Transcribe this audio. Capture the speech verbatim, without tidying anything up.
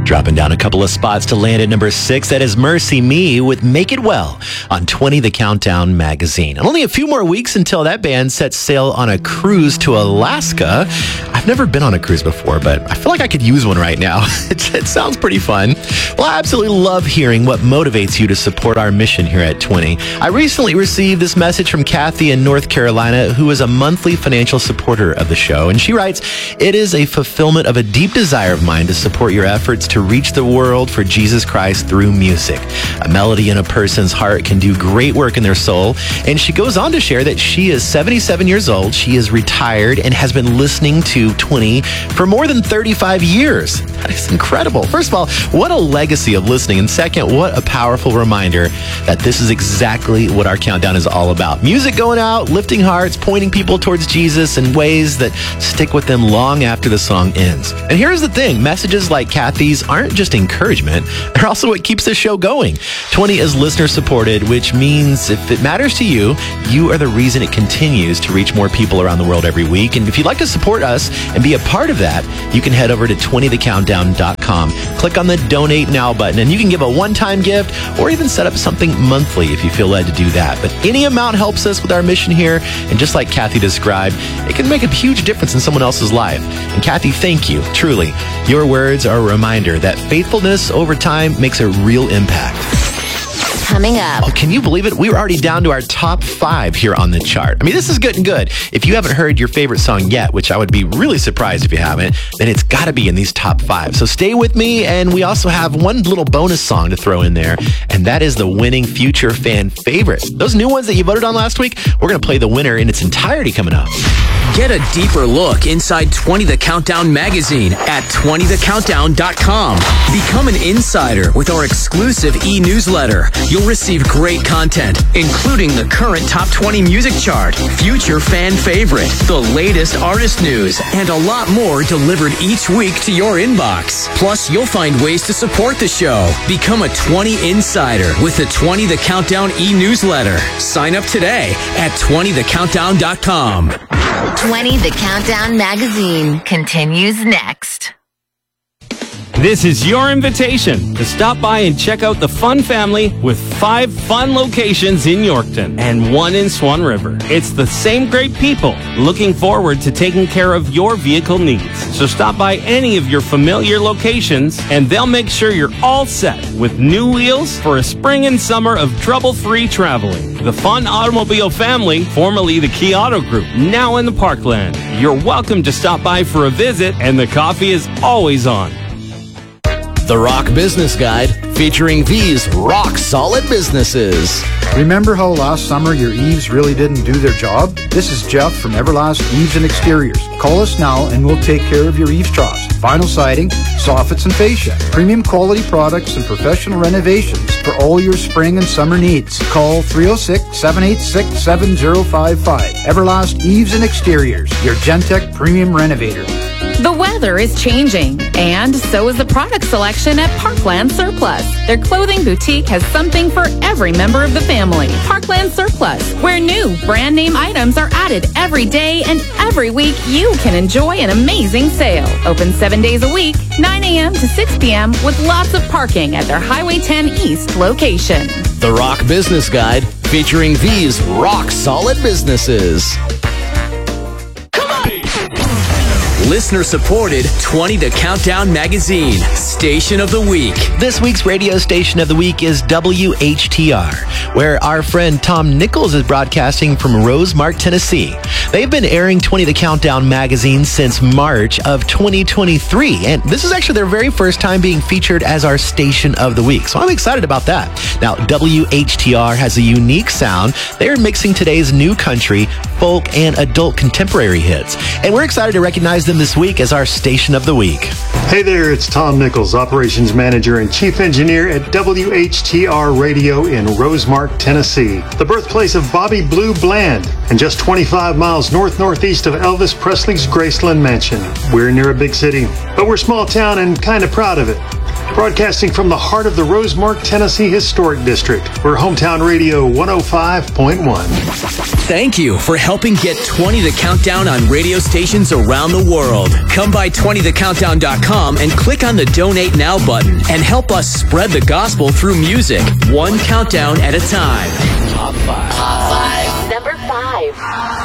Dropping down a couple of spots to land at number six. That is Mercy Me with Make It Well on twenty The Countdown magazine. And only a few more weeks until that band sets sail on a cruise to Alaska. I've never been on a cruise before, but I feel like I could use one right now. It, it sounds pretty fun. Well, I absolutely love hearing what motivates you to support our mission here at twenty. I recently received this message from Kathy in North Carolina, who is a monthly financial supporter of the show. And she writes, "It is a fulfillment of a deep desire of mine to support your efforts to reach the world for Jesus Christ through music. A melody in a person's heart can do great work in their soul." And she goes on to share that she is seventy-seven years old. She is retired and has been listening to twenty for more than thirty-five years. That is incredible. First of all, what a legacy of listening. And second, what a powerful reminder that this is exactly what our countdown is all about. Music going out, lifting hearts, pointing people towards Jesus in ways that stick with them long after the song ends. And here's the thing, messages like Kathy's aren't just encouragement, they're also what keeps the show going. twenty is listener supported, which means if it matters to you, you are the reason it continues to reach more people around the world every week. And if you'd like to support us and be a part of that, you can head over to twenty the countdown dot com. Click on the Donate Now button, and you can give a one-time gift or even set up something monthly if you feel led to do that. But any amount helps us with our mission here, and just like Kathy described, it can make a huge difference in someone else's life. And Kathy, thank you. Truly, your words are a reminder that faithfulness over time makes a real impact. Coming up. Oh, can you believe it? We were already down to our top five here on the chart. I mean, this is good and good. If you haven't heard your favorite song yet, which I would be really surprised if you haven't, then it's got to be in these top five. So stay with me, and we also have one little bonus song to throw in there, and that is the winning future fan favorite. Those new ones that you voted on last week, we're going to play the winner in its entirety coming up. Get a deeper look inside twenty The Countdown magazine at twenty the countdown dot com. Become an insider with our exclusive e-newsletter. You'll receive great content, including the current top twenty music chart, future fan favorite, the latest artist news, and a lot more delivered each week to your inbox. Plus, you'll find ways to support the show. Become a twenty insider with the twenty The Countdown e-newsletter. Sign up today at twenty the countdown dot com. twenty The Countdown magazine continues next. This is your invitation to stop by and check out the Fun Family with five fun locations in Yorkton and one in Swan River. It's the same great people looking forward to taking care of your vehicle needs. So stop by any of your familiar locations and they'll make sure you're all set with new wheels for a spring and summer of trouble-free traveling. The Fun Automobile Family, formerly the Key Auto Group, now in the Parkland. You're welcome to stop by for a visit, and the coffee is always on. The Rock Business Guide, featuring these rock-solid businesses. Remember how last summer your eaves really didn't do their job? This is Jeff from Everlast Eaves and Exteriors. Call us now and we'll take care of your eaves troughs, vinyl siding, soffits and fascia, premium quality products and professional renovations for all your spring and summer needs. Call three oh six, seven eight six, seven oh five five. Everlast Eaves and Exteriors, your Gentech premium renovator. The weather is changing, and so is the product selection at Parkland Surplus. Their clothing boutique has something for every member of the family. Parkland Surplus, where new brand name items are added every day, and every week you can enjoy an amazing sale. Open seven days a week, nine a.m. to six p.m. with lots of parking at their Highway ten East location. The Rock Business Guide, featuring these rock-solid businesses. Listener-supported twenty The Countdown magazine, Station of the Week. This week's radio station of the week is W H T R, where our friend Tom Nichols is broadcasting from Rosemark, Tennessee. They've been airing twenty The Countdown magazine since March of twenty twenty-three, and this is actually their very first time being featured as our station of the week, so I'm excited about that. Now, W H T R has a unique sound. They are mixing today's new country, folk, and adult contemporary hits, and we're excited to recognize them this week as our Station of the Week. Hey there, it's Tom Nichols, Operations Manager and Chief Engineer at W H T R Radio in Rosemark, Tennessee, the birthplace of Bobby Blue Bland, and just twenty-five miles north-northeast of Elvis Presley's Graceland Mansion. We're near a big city, but we're small town and kind of proud of it. Broadcasting from the heart of the Rosemark, Tennessee Historic District. We're Hometown Radio one oh five point one. Thank you for helping get twenty The Countdown on radio stations around the world. Come by twenty the countdown dot com and click on the Donate Now button and help us spread the gospel through music, one countdown at a time. Top five. Top five. Number five.